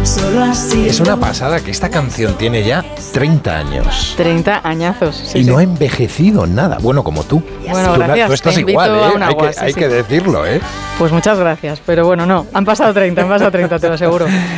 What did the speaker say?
Solo así. Es una pasada que esta canción tiene ya 30 años. 30 añazos. Sí, Y sí. no ha envejecido nada. Bueno, como tú. Bueno, Tú, gracias. tú estás Te invito igual, a ¿eh? un agua, sí, Hay sí. que decirlo, ¿eh? Pues muchas gracias. Pero bueno, no. Han pasado 30, te lo aseguro.